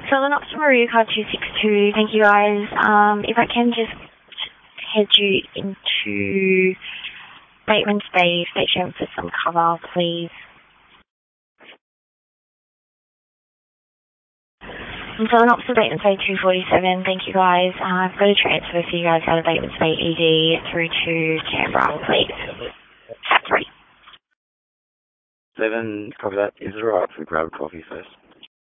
Filling up to Maria Car 262, thank you guys. If I can just head you into Bateman's Bay Station for some cover, please. I'm filling up to Bateman's Bay 247, thank you guys. I've got a transfer for you guys out of Bateman's Bay ED through to Canberra, please. 3. 7, copy that. Is it alright if we grab a coffee first?